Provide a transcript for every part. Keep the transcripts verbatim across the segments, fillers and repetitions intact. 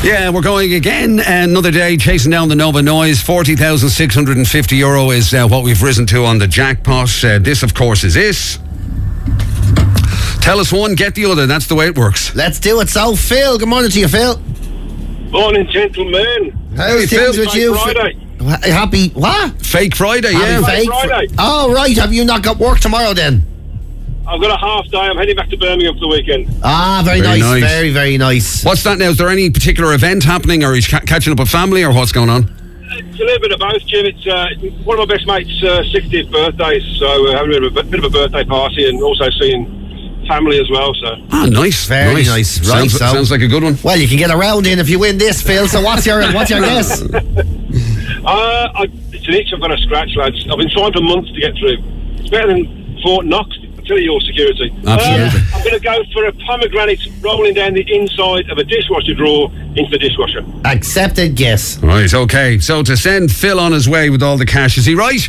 Yeah, we're going again. Another day chasing down the Nova Noise. forty thousand six hundred fifty euro is uh, what we've risen to on the jackpot. Uh, this, of course, is it. Tell us one, get the other. That's the way it works. Let's do it. So, Phil, good morning to you, Phil. Morning, gentlemen. How's Hey, things Phil. with you? Friday. F- Happy, what? Fake Friday, Happy yeah. fake Friday. Oh, right. Have you not got work tomorrow then? I've got a half day. I'm heading back to Birmingham for the weekend. Ah, very, Very nice. nice. Very, very nice. What's that now? Is there any particular event happening, or are you ca- catching up with family, or what's going on? It's a little bit of both, Jim. It's uh, one of my best mates' uh, sixtieth birthday, so we're having a bit, of a bit of a birthday party and also seeing family as well. So Ah, nice. Very nice. Right, Sounds, so- sounds like a good one. Well, you can get a round in if you win this, Phil. So what's your what's your guess? uh, I, it's an itch I've got to scratch, lads. I've been trying for months to get through. It's better than Fort Knox. I tell you, your security. Absolutely. Uh, I'm going to go for a pomegranate rolling down the inside of a dishwasher drawer into the dishwasher. Accepted guess. Right, okay. So to send Phil on his way with all the cash, is he right?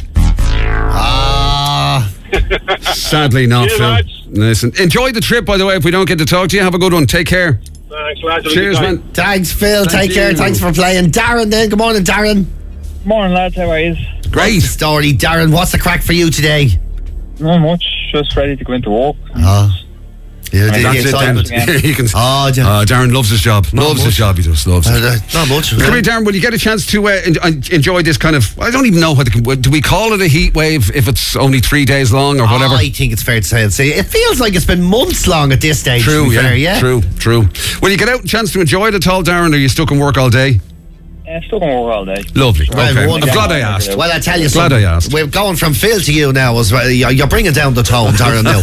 Ah. Sadly not, Cheers, Phil. lads. Listen, enjoy the trip, by the way, if we don't get to talk to you. Have a good one. Take care. Thanks, lads. Have a Cheers, good day. man. Thanks, Phil. Thank Take care. you. Thanks for playing. Darren then. Good morning, Darren. Morning, lads. How are you? Great. Story. Darren, what's the crack for you today? Not much. Just ready to go into work. Oh. Yeah, the, That's the it, excitement. Darren. You can, Oh, yeah. uh, Darren loves his job. Not Loves his much. job. He just loves it. Uh, uh, not much. Come here, Darren. Will you get a chance to uh, en- enjoy this kind of? I don't even know what the, do we call it a heat wave if it's only three days long or whatever. I think it's fair to say. say it feels like it's been months long at this stage. to True, be yeah, fair, yeah. true, true. Will you get out and chance to enjoy it at all, Darren? Or are you stuck in work all day? Uh, still going to work all day. Lovely. Well, okay, I'm wonderful. glad I asked. Well, I tell you Glad something. I asked. We're going from Phil to you now. As well. You're you're bringing down the tone, Darren. Now.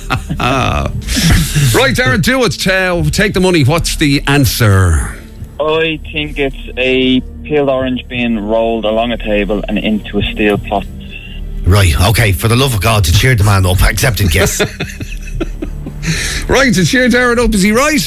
Right, Darren, do it. Uh, take the money. What's the answer? I think it's a peeled orange being rolled along a table and into a steel pot. Right. Okay. For the love of God, to cheer the man up. Accepted guess. Right, to cheer Darren up. Is he right?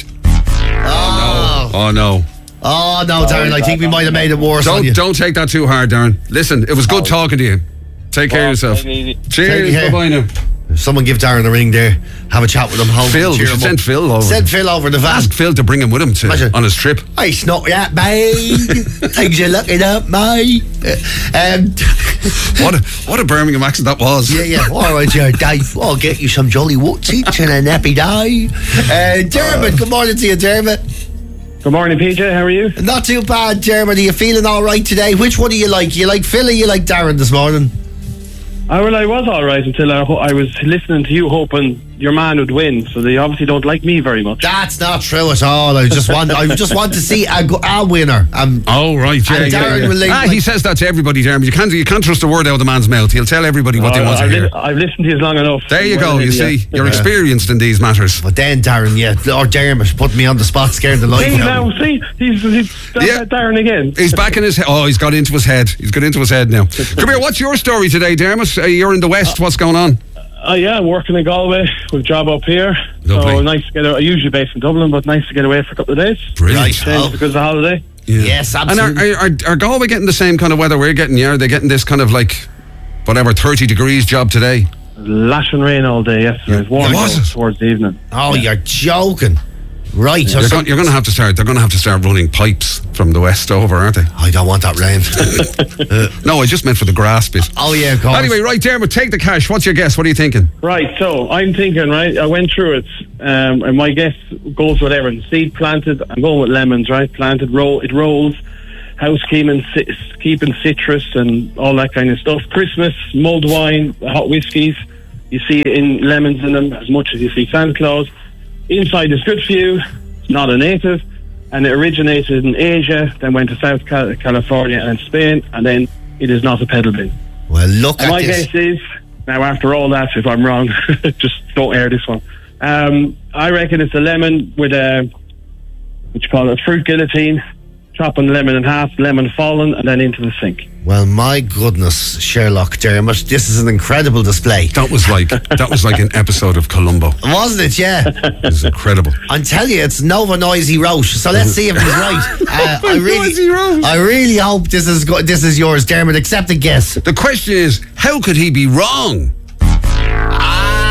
Oh. Oh no. Oh no, Darren. I think we might have made it worse on Don't you. don't take that too hard, Darren. Listen, it was good talking to you. Take care of yourself. Take it easy. Cheers. Take care. Bye bye now. Someone give Darren a ring there. Have a chat with him. Home Phil, we cheer should him send up. Phil over. Send Phil over the van. Ask Phil to bring him with him to Imagine. on his trip. I snuck that, mate. Things you're looking up, mate. Um, What a what a Birmingham accent that was. yeah, yeah. All right, yeah, Dave. I'll get you some jolly whatsits and a nappy day. Uh, Dermot, good morning to you, Dermot. Good morning, P J. How are you? Not too bad, Dermot. Are you feeling all right today? Which one do you like? You like Phil or you like Darren this morning? Uh, well, I was all right until I, ho- I was listening to you, hoping your man would win. So they obviously don't like me very much. That's not true at all. I just want, I just want to see a, go- a winner. Um, Oh right, yeah, And yeah, Darren yeah. will leave, Ah, like- he says that to everybody, Darren. You can't you can't trust a word out of the man's mouth. He'll tell everybody what they Uh, want to I've, hear. li- I've listened to you long enough. There you Well, go. You yeah. see, you're Yeah. experienced in these matters. but then Darren, yeah, or Dermot put me on the spot, scared the life See out of now, me. see, he's, he's Yeah. Darren again. He's back in his head. Oh, he's got into his head. He's got into his head now. Come here. What's your story today, Dermot? Uh, you're in the West. What's going on? Uh, yeah, working in Galway with a job up here. Lovely. So nice to get away. Usually based in Dublin, but nice to get away for a couple of days. Brilliant. Right. Then Oh. because of the holiday. Yeah. Yes, And absolutely. are, are, are, are Galway getting the same kind of weather we're getting? Yeah, are they getting this kind of like whatever thirty degrees job today? Lashing rain all day yesterday. Yeah. It was warm Was out it? towards the evening. Oh, you're joking. Right. so You're, some- going, you're going to have to start. They're going to have to start running pipes from the west over, aren't they? I don't want that rain. No, I just meant for the grass bit. Oh, yeah, of course. Anyway, right, Dermot, take the cash. What's your guess? What are you thinking? Right, so I'm thinking, right, I went through it, um, and my guess goes with everything. Seed planted, I'm going with lemons, right? Planted, roll, it rolls, housekeeping, ci- keeping citrus and all that kind of stuff. Christmas, mulled wine, hot whiskies. You see it in lemons in them as much as you see Santa Claus. Inside is good for you, it's not a native, and it originated in Asia, then went to South Cal- California and Spain, and then it is not a pedal bin. Well, look And at my this. guess is, now after all that, if I'm wrong, just don't air this one. Um, I reckon it's a lemon with a, what you call it, a fruit guillotine, chopping the lemon in half, lemon falling, and then into the sink. Well, my goodness, Sherlock Dermot, this is an incredible display. That was like that was like an episode of Columbo. Wasn't it? Yeah. It was incredible. I tell you, it's Nova Noisy Roche. So let's see if he's right. Uh, I Noisy really, Roche. I really hope this is go- this is yours, Dermot. Accept a guess. The question is, how could he be wrong? Ah, for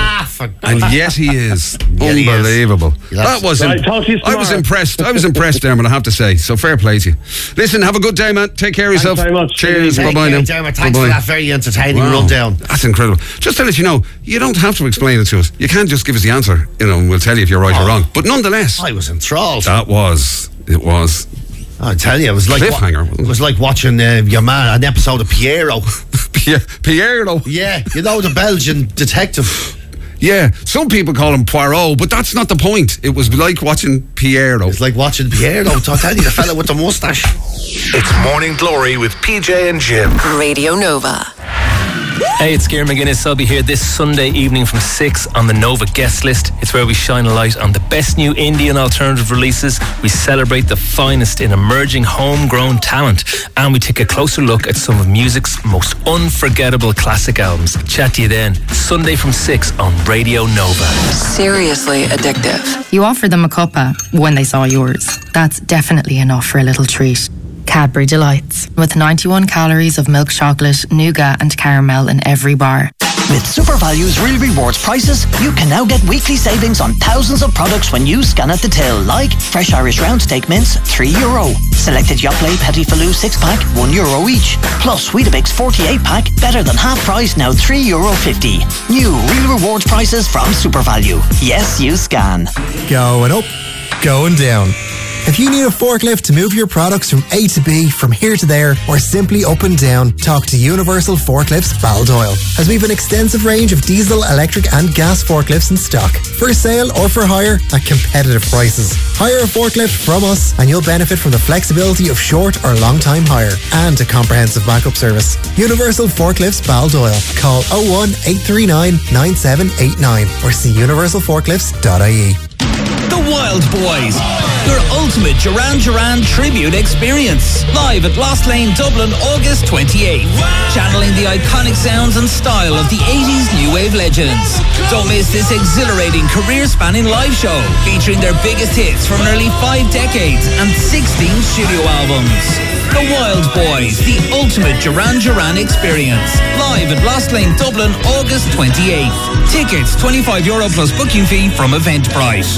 And yet he is. Yet he is. Unbelievable. That's- That was. Right, talk to you I was tomorrow. impressed. I was impressed, Dermot, I have to say. So fair play to you. Listen, have a good day, man. Take care of yourself. very much. Cheers. Take Bye bye care, now. Dermot. Thanks Bye-bye. for that very entertaining Wow. rundown. That's incredible. Just to let you know, you don't have to explain it to us. You can't just give us the answer, you know, and we'll tell you if you're right Oh. or wrong. But nonetheless, I was enthralled. that was, it was. I tell you, it was like Cliffhanger, wasn't it was like watching uh, your man an episode of Piero. Pierre, Piero. Yeah, you know the Belgian detective. Yeah, some people call him Poirot, but that's not the point. It was like watching Piero. It's like watching Piero. I tell you, the fella with the moustache. It's Morning Glory with P J and Jim. Radio Nova. Hey, it's Ciaran McGuinness. I'll be here this Sunday evening from six on the Nova guest list. It's where we shine a light on the best new indie and alternative releases. We celebrate the finest in emerging homegrown talent. And we take a closer look at some of music's most unforgettable classic albums. Chat to you then. Sunday from six on Radio Nova. Seriously addictive. You offered them a cuppa when they saw yours. That's definitely enough for a little treat. Cadbury Delights, with ninety-one calories of milk chocolate, nougat and caramel in every bar. With SuperValue's Real Rewards prices, you can now get weekly savings on thousands of products when you scan at the till, like fresh Irish round steak mince, three euro. Selected Yoplait Petit Falou six pack, one euro each. Plus Weetabix forty-eight pack, better than half price, now three euro fifty. New Real Rewards prices from SuperValue. Yes, you scan. Going up, going down. If you need a forklift to move your products from A to B, from here to there, or simply up and down, talk to Universal Forklifts Baldoyle, as we have an extensive range of diesel, electric and gas forklifts in stock, for sale or for hire at competitive prices. Hire a forklift from us and you'll benefit from the flexibility of short or long time hire and a comprehensive backup service. Universal Forklifts Baldoyle. Call oh one, eight three nine, nine seven eight nine or see universal forklifts dot I E. The Wild Boys, your ultimate Duran Duran tribute experience. Live at Lost Lane, Dublin, August twenty-eighth. Channeling the iconic sounds and style of the eighties new wave legends. Don't miss this exhilarating career-spanning live show featuring their biggest hits from nearly five decades and sixteen studio albums. The Wild Boys, the ultimate Duran Duran experience. Live at Lost Lane, Dublin, August twenty-eighth. Tickets twenty-five euro plus booking fee from Eventbrite.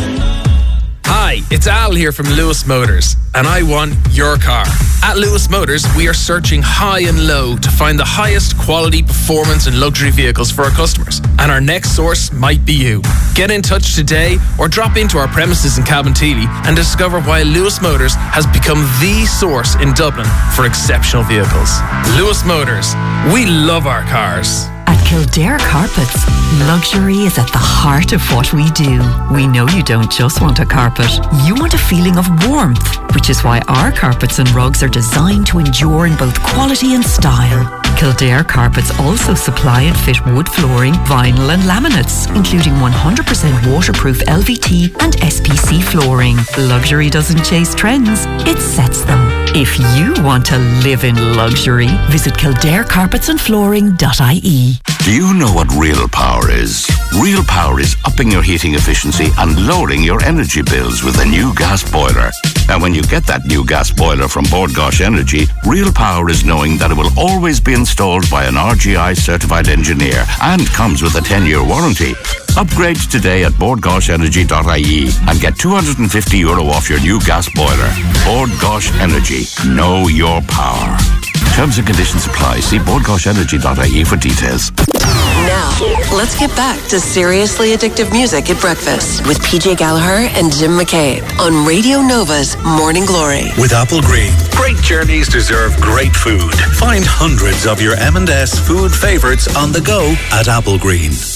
Hi, it's Al here from Lewis Motors, and I want your car. At Lewis Motors, we are searching high and low to find the highest quality, performance and luxury vehicles for our customers. And our next source might be you. Get in touch today or drop into our premises in Cabinteely and discover why Lewis Motors has become the source in Dublin for exceptional vehicles. Lewis Motors, we love our cars. At Kildare Carpets, luxury is at the heart of what we do. We know you don't just want a carpet, you want a feeling of warmth, which is why our carpets and rugs are designed to endure in both quality and style. Kildare Carpets also supply and fit wood flooring, vinyl and laminates, including one hundred percent waterproof L V T and S P C flooring. Luxury doesn't chase trends, it sets them. If you want to live in luxury, visit kildare carpets and flooring dot I E. Do you know what real power is? Real power is upping your heating efficiency and lowering your energy bills with a new gas boiler. And when you get that new gas boiler from Bord Gáis Energy, real power is knowing that it will always be installed by an R G I certified engineer and comes with a ten-year warranty. Upgrade today at bord gáis energy dot I E and get two hundred fifty euro off your new gas boiler. Bord Gáis Energy. Know your power. Terms and conditions apply. See bord gáis energy dot I E for details. Now, let's get back to seriously addictive music at breakfast with P J Gallagher and Jim McCabe on Radio Nova's Morning Glory. With Apple Green. Great journeys deserve great food. Find hundreds of your M and S food favourites on the go at Apple Green.